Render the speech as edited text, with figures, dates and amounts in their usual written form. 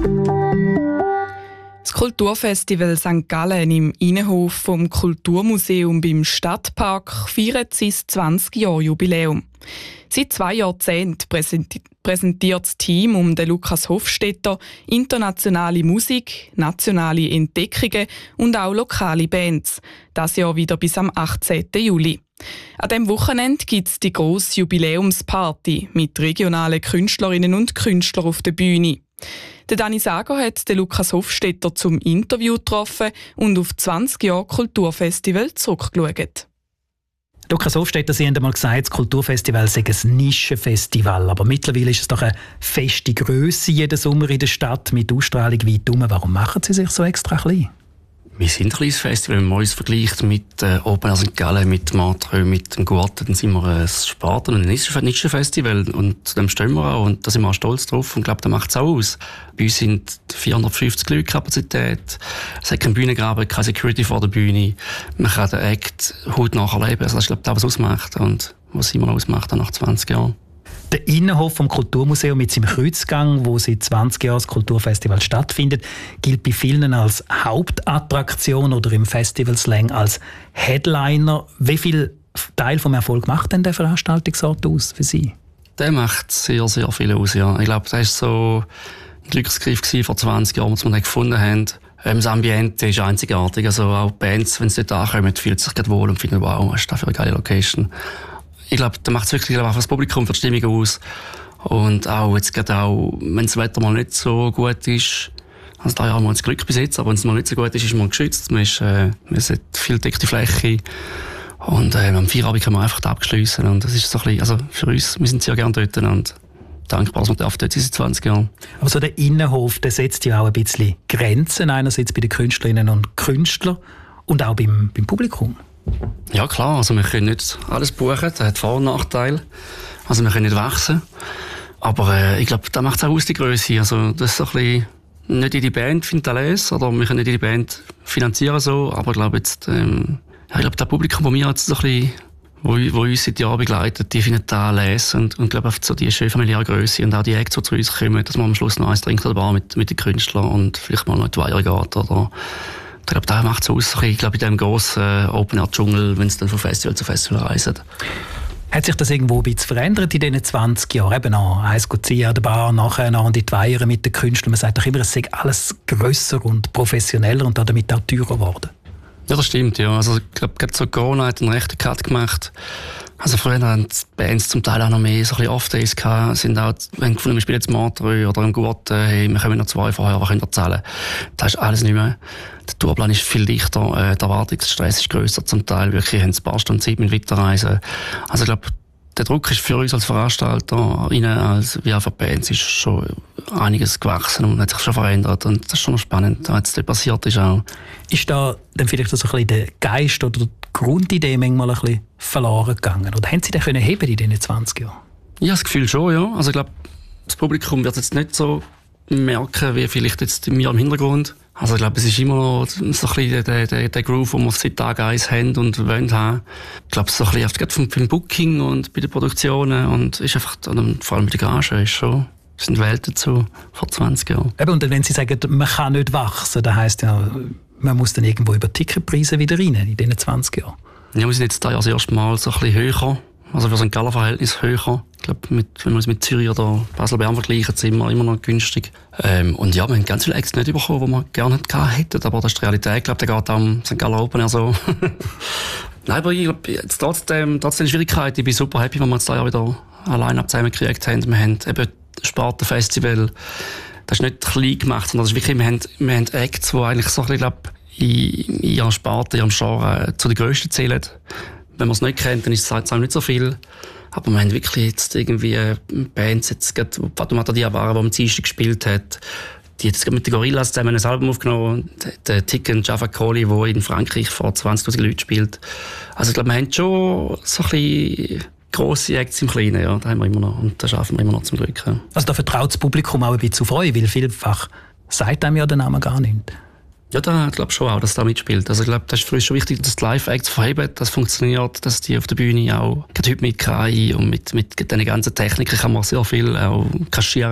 Das Kulturfestival St. Gallen im Innenhof vom Kulturmuseum beim Stadtpark feiert sein 20-Jahr-Jubiläum. Seit 2 Jahrzehnten präsentiert das Team um den Lukas Hofstetter internationale Musik, nationale Entdeckungen und auch lokale Bands. Das Jahr wieder bis am 18. Juli. An diesem Wochenende gibt es die grosse Jubiläumsparty mit regionalen Künstlerinnen und Künstlern auf der Bühne. Der Dani Sager hat den Lukas Hofstetter zum Interview getroffen und auf 20 Jahre Kulturfestival zurückgeschaut. Lukas Hofstetter, Sie haben einmal gesagt, das Kulturfestival sei ein Nischenfestival. Aber mittlerweile ist es doch eine feste Grösse jeden Sommer in der Stadt mit Ausstrahlung weit herum. Warum machen Sie sich so extra klein? Wir sind ein kleines Festival. Wenn man uns vergleicht mit Open Air St. Gallen, mit Montreux, mit dem Guaten, dann sind wir ein Sport- und ein Nischenfestival. Und zu dem stehen wir auch. Und da sind wir auch stolz drauf. Und ich glaube, das macht es auch aus. Bei uns sind 450 Leute Kapazität. Es hat keinen Bühnengraben, keine Security vor der Bühne. Man kann den Act hautnah erleben. Also das ist, glaube ich, das, was ausmacht. Und was immer noch ausmacht, nach 20 Jahren. Der Innenhof vom Kulturmuseum mit seinem Kreuzgang, wo seit 20 Jahren das Kulturfestival stattfindet, gilt bei vielen als Hauptattraktion oder im Festivalslang als Headliner. Wie viel Teil vom Erfolg macht denn der Veranstaltungsort aus für Sie? Der macht sehr, sehr viel aus, ja. Ich glaube, das war so ein Glücksgriff vor 20 Jahren, als wir den gefunden haben. Das Ambiente ist einzigartig. Also auch Bands, wenn sie dort ankommen, fühlen sich gerade wohl und finden, wow, was ist das für eine geile Location. Ich glaube, da macht es wirklich auch für das Publikum, für die Stimmung aus. Und auch jetzt gerade auch, wenn das Wetter mal nicht so gut ist, also da haben wir das Glück bis jetzt, aber wenn es mal nicht so gut ist, ist man geschützt. Man hat viel dickte Fläche. Und am Feierabend kann man einfach abschliessen. Und das ist so ein bisschen, also für uns, wir sind sehr gerne dort und dankbar, dass wir dort sind seit 20 Jahren. Aber so der Innenhof, der setzt ja auch ein bisschen Grenzen, einerseits bei den Künstlerinnen und Künstlern und auch beim Publikum. Ja klar, also wir können nicht alles buchen, das hat Vor- und Nachteile. Also wir können nicht wachsen. Aber ich glaube, da macht es auch aus, die Grösse. Also das ist so ein bisschen, nicht jede Band findet alles, oder wir können nicht jede Band finanzieren so, aber ich glaube jetzt, ich glaube, das Publikum, das wir jetzt so ein bisschen, wo uns seit Jahren begleitet, die finden da lesen und glaube so die schöne familiäre Grösse und auch die Acts, die zu uns kommen, dass man am Schluss noch eins trinkt an der Bar mit den Künstlern und vielleicht mal noch in die Weiher geht, oder ich glaube, da macht es aus. Ich glaube, in diesem grossen Open-Air-Dschungel, wenn es dann von Festival zu Festival reisen. Hat sich das irgendwo ein bisschen verändert in diesen 20 Jahren? Eben noch eins ziehen an der Bar, nachher noch in die Weiher mit den Künstlern. Man sagt doch immer, es sei alles grösser und professioneller und damit auch teurer geworden. Ja, das stimmt, ja. Also, ich glaube, gerade so Corona hat einen rechten Cut gemacht. Also früher haben die Bands zum Teil auch noch mehr so ein bisschen Off-Days gehabt, sind auch, wenn gefunden, wir spielen jetzt Montreux oder im Guaten, hey, wir kommen noch 2 vorher, was können wir zahlen? Das ist alles nicht mehr. Der Tourplan ist viel dichter, der Erwartungsstress ist grösser zum Teil, wirklich haben ein paar Stunden Zeit mit Weiterreisen. Also ich glaube, der Druck ist für uns als Veranstalter, als wie auch für Bands, ist schon einiges gewachsen und hat sich schon verändert und das ist schon spannend, was jetzt passiert ist auch. Ist da dann vielleicht so ein bisschen der Geist oder die Grundidee manchmal ein bisschen verloren gegangen? Oder haben Sie den können heben in diesen 20 Jahren? Ja, das Gefühl schon, ja. Also ich glaube, das Publikum wird jetzt nicht so merken, wie vielleicht jetzt mir im Hintergrund. Also ich glaube, es ist immer noch so ein bisschen der Groove, den wir seit Tag 1 haben und wollen haben. Ich glaube, so ein bisschen vom Booking und bei den Produktionen und ist einfach, und vor allem bei der Gage, ist schon, es sind Welten zu vor 20 Jahren. Eben, und wenn Sie sagen, man kann nicht wachsen, das heisst ja, man muss dann irgendwo über Ticketpreise wieder rein in diesen 20 Jahren. Ja, wir sind jetzt das erste Mal so ein bisschen höher. Also für St. Gallen Verhältnis höher. Ich glaube, wenn wir uns mit Zürich oder Basel-Bern vergleichen, sind wir immer noch günstig. Und ja, wir haben ganz viele Acts nicht bekommen, die wir gerne hätten. Aber das ist die Realität. Ich glaube, der geht am St. Gallen Open Air so. Nein, aber ich glaube, jetzt trotzdem Schwierigkeit. Ich bin super happy, wenn wir jetzt da wieder ein Line-Up zusammengekriegt haben. Wir haben eben Spartenfestival. Das ist nicht klein gemacht, sondern das ist wirklich, wir haben Acts, die eigentlich so ein bisschen, glaube in ihrer Sparte, in ihrem Genre zu den grössten zählen. Wenn man es nicht kennt, dann ist es auch nicht so viel. Aber wir haben wirklich jetzt irgendwie Bands, jetzt gerade Fatoumata Diawara, die am Dienstag gespielt hat, die hat jetzt mit den Gorillas zusammen ein Album aufgenommen. Der Ticken Jaffa Coli, der in Frankreich vor 20'000 Leuten spielt. Also ich glaube, wir haben schon so ein bisschen grosse Acts im Kleinen, ja. Das haben wir immer noch. Und das schaffen wir immer noch zum Glück. Ja. Also da vertraut das Publikum auch ein bisschen auf euch, weil vielfach sagt einem ja der Name gar nicht. Ja, da glaube ich schon auch, dass da mitspielt. Also ich glaube, das ist für uns schon wichtig, dass die Live-Acts verheben, das funktioniert, dass die auf der Bühne auch gerade heute mit KI und mit den ganzen Techniken kann man sehr viel auch kaschieren.